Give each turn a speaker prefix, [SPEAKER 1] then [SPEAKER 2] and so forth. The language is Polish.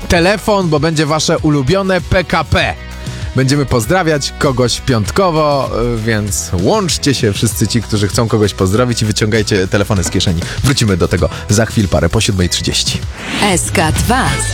[SPEAKER 1] telefon, bo będzie wasze ulubione PKP. Będziemy pozdrawiać kogoś piątkowo, więc łączcie się wszyscy ci, którzy chcą kogoś pozdrowić i wyciągajcie telefony z kieszeni. Wrócimy do tego za chwil parę po 7:30.
[SPEAKER 2] SK2